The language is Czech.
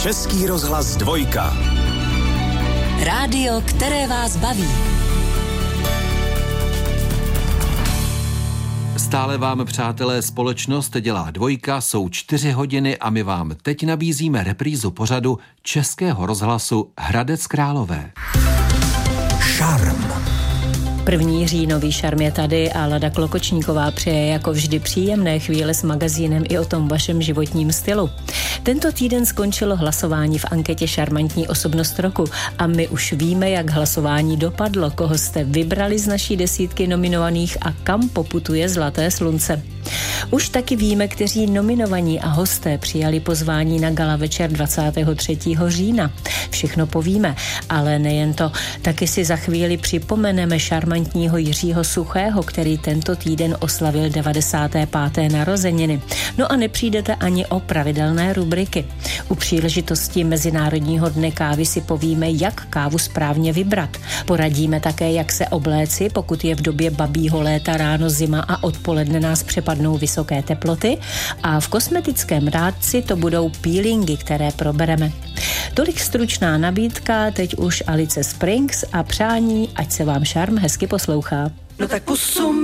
Český rozhlas 2. Rádio, které vás baví. Stále vám, přátelé, společnost dělá 2, jsou 4 hodiny a my vám teď nabízíme reprízu pořadu Českého rozhlasu Hradec Králové. Šarm. 1. říjnový šarm je tady a Lada Klokočníková přeje jako vždy příjemné chvíle s magazínem i o tom vašem životním stylu. Tento týden skončilo hlasování v anketě Šarmantní osobnost roku a my už víme, jak hlasování dopadlo, koho jste vybrali z naší desítky nominovaných a kam poputuje zlaté slunce. Už taky víme, kteří nominovaní a hosté přijali pozvání na gala večer 23. října. Všechno povíme, ale nejen to, taky si za chvíli připomeneme šarmantního Jiřího Suchého, který tento týden oslavil 95. narozeniny. No a nepřijdete ani o pravidelné rubriky. U příležitosti Mezinárodního dne kávy si povíme, jak kávu správně vybrat. Poradíme také, jak se obléci, pokud je v době babího léta ráno zima a odpoledne nás přepadnou vysoké teploty, a v kosmetickém rádci to budou peelingy, které probereme. Tolik stručná nabídka, teď už Alice Springs a přání, ať se vám šarm hezky poslouchá. No tak pusu